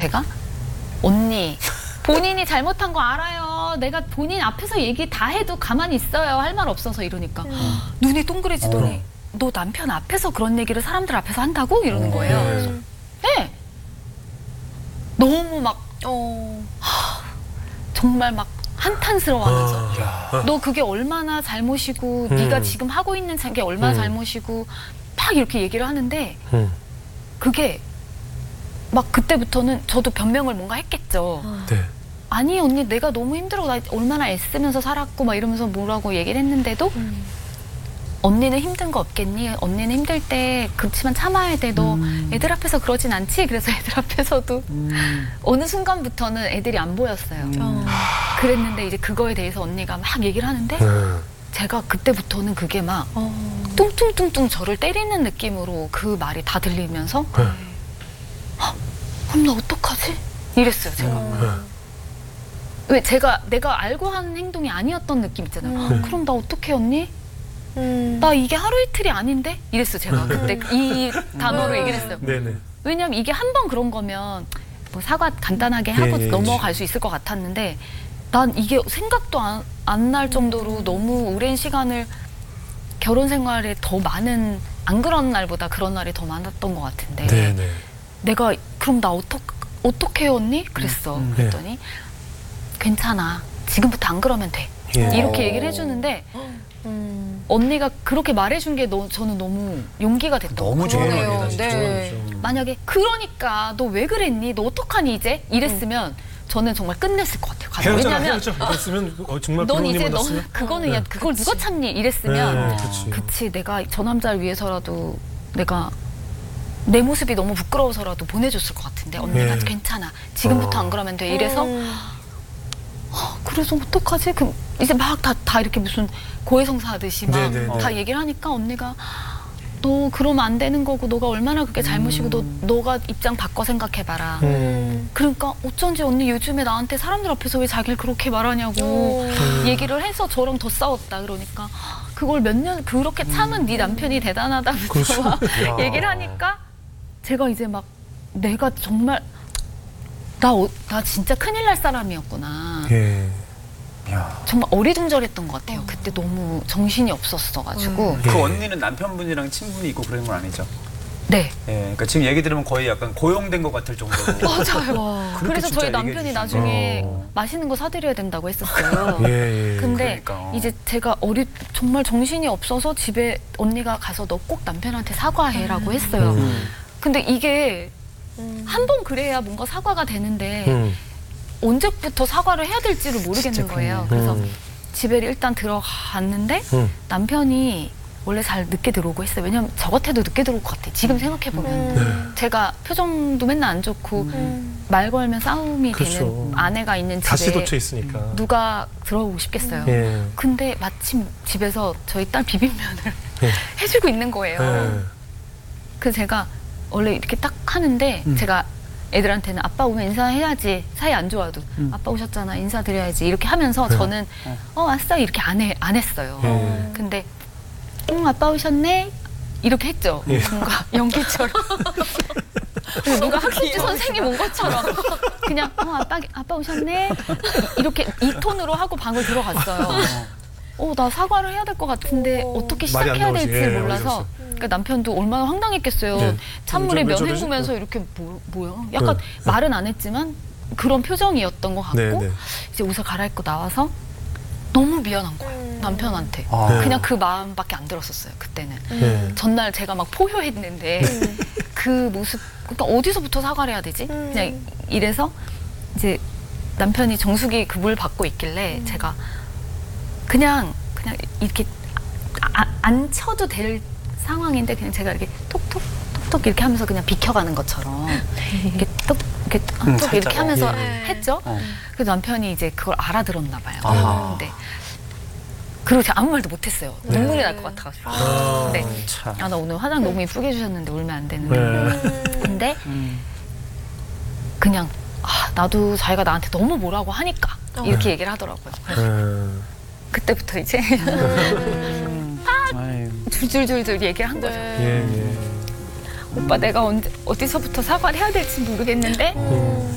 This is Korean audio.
제가 언니 본인이 잘못한 거 알아요. 내가 본인 앞에서 얘기 다 해도 가만히 있어요. 할 말 없어서 이러니까 눈이 동그래지더니 너 남편 앞에서 그런 얘기를 사람들 앞에서 한다고? 이러는 거예요. 그래서 네. 너무 막 정말 막 한탄스러워하면서 너 그게 얼마나 잘못이고 네가 지금 하고 있는 게 얼마나 잘못이고 막 이렇게 얘기를 하는데 그게 막 그때부터는 저도 변명을 뭔가 했겠죠. 네. 아니 언니 내가 너무 힘들어 나 얼마나 애쓰면서 살았고 막 이러면서 뭐라고 얘기를 했는데도 언니는 힘든 거 없겠니? 언니는 힘들 때 그렇지만 참아야 돼. 너 애들 앞에서 그러진 않지? 그래서 애들 앞에서도 어느 순간부터는 애들이 안 보였어요. 그랬는데 이제 그거에 대해서 언니가 막 얘기를 하는데 제가 그때부터는 그게 막 뚱뚱뚱뚱 저를 때리는 느낌으로 그 말이 다 들리면서 그럼 나 어떡하지? 이랬어요 제가. 왜 내가 알고 하는 행동이 아니었던 느낌 있잖아요. 그럼 나 어떡해 언니? 나 이게 하루 이틀이 아닌데? 이랬어요 제가. 그때 이 단어로 얘기를 했어요. 네네. 왜냐면 이게 한 번 그런 거면 뭐 사과 간단하게 하고 넘어갈 수 있을 것 같았는데 난 이게 생각도 안 날 정도로 너무 오랜 시간을 결혼 생활에 더 많은 안 그런 날보다 그런 날이 더 많았던 것 같은데 네네. 내가 그럼 나 어떻게 해요 언니? 그랬어. 그랬더니 괜찮아. 지금부터 안 그러면 돼. 이렇게 얘기를 해주는데 언니가 그렇게 말해준 게 저는 너무 용기가 됐던 거예요. 너무 좋은 그러네요. 말이다, 진짜. 네. 만약에 그러니까 너 왜 그랬니? 너 어떡하니 이제? 이랬으면 저는 정말 끝냈을 것 같아요. 가서. 왜냐면 이랬으면 정말 넌 이제 부모님을 너 낳았으면 그거는 야 그걸 누가 참니? 이랬으면 그치. 그치 내가 저 남자를 위해서라도 내가 내 모습이 너무 부끄러워서라도 보내줬을 것 같은데 언니가 괜찮아. 지금부터 안 그러면 돼. 이래서 그래서 어떡하지? 이제 막 다 이렇게 무슨 고해성사 하듯이 막 다 얘기를 하니까 언니가 너 그러면 안 되는 거고 너가 얼마나 그게 잘못이고 너가 입장 바꿔 생각해봐라. 그러니까 어쩐지 언니 요즘에 나한테 사람들 앞에서 왜 자기를 그렇게 말하냐고 얘기를 해서 저랑 더 싸웠다. 그러니까 그걸 몇 년 그렇게 참은 네 남편이 대단하다부터 막 얘기를 하니까 제가 이제 막 내가 정말 나 진짜 큰일 날 사람이었구나. 정말 어리둥절했던 것 같아요. 그때 너무 정신이 없었어가지고. 그 언니는 남편분이랑 친분이 있고 그런 건 아니죠? 네. 예, 그러니까 지금 얘기 들으면 거의 약간 고용된 것 같을 정도로. 맞아요. 그래서 저희 남편이 나중에 맛있는 거 사드려야 된다고 했었어요. 근데 그러니까. 이제 제가 정말 정신이 없어서 집에 언니가 가서 너 꼭 남편한테 사과해라고 했어요. 근데 이게 한 번 그래야 뭔가 사과가 되는데 언제부터 사과를 해야 될지를 모르겠는 거예요. 그래서 집에 일단 들어갔는데 남편이 원래 잘 늦게 들어오고 했어요. 왜냐면 저 같아도 늦게 들어올 것 같아. 지금 생각해보면. 제가 표정도 맨날 안 좋고 말 걸면 싸움이 되는 아내가 있는 집에 다시 돋쳐 있으니까 누가 들어오고 싶겠어요. 근데 마침 집에서 저희 딸 비빔면을 해주고 있는 거예요. 그래서 제가 원래 이렇게 딱 하는데 제가 애들한테는 아빠 오면 인사해야지. 사이 안 좋아도 아빠 오셨잖아 인사드려야지 이렇게 하면서 저는 왔어 이렇게 안 했어요. 근데 아빠 오셨네 이렇게 했죠. 뭔가 연기처럼 누가 학습지 선생님 온 것처럼 그냥 아빠 오셨네 이렇게 이 톤으로 하고 방을 들어갔어요. 나 사과를 해야 될 것 같은데 어떻게 시작해야 될지 몰라서 그러니까 남편도 얼마나 황당했겠어요. 찬물에 면 헹구면서 이렇게 뭐야? 약간 말은 안 했지만 그런 표정이었던 것 같고 이제 옷을 갈아입고 나와서 너무 미안한 거예요. 남편한테. 그냥 그 마음밖에 안 들었었어요. 그때는. 전날 제가 막 포효했는데 그 모습 그러니까 어디서부터 사과를 해야 되지? 그냥 이래서 이제 남편이 정수기 그 물 받고 있길래 제가 그냥 이렇게 안 쳐도 될 상황인데 그냥 제가 이렇게 톡톡 이렇게 하면서 그냥 비켜가는 것처럼 이렇게 이렇게 하면서 했죠. 그래서 남편이 이제 그걸 알아들었나 봐요. 근데 그리고 제가 아무 말도 못했어요. 눈물이 날 것 같아가지고. 근데 나 오늘 화장 너무 예쁘게 해주셨는데 울면 안 되는데. 근데 그냥 나도 자기가 나한테 너무 뭐라고 하니까 이렇게 얘기를 하더라고요. 그때부터 이제 줄줄줄줄 얘기를 한 거죠. 오빠 내가 어디서부터 사과를 해야 될지 모르겠는데